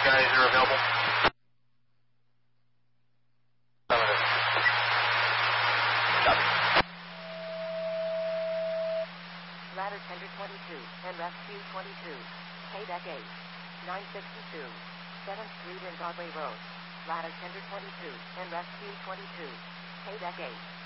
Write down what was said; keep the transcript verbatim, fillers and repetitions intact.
guys are available. Ladder Tender twenty-two and Rescue twenty-two. Payback eight. nine sixty-two. seventh Street and Broadway Road. Ladder Tender twenty-two and Rescue twenty-two. Payback eight.